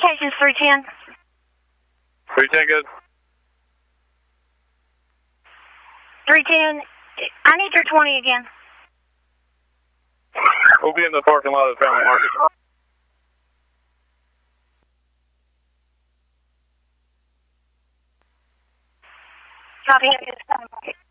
location's 310. 310, good. 310. I need your 20 again. We'll be in the parking lot of the Family Market. Copy.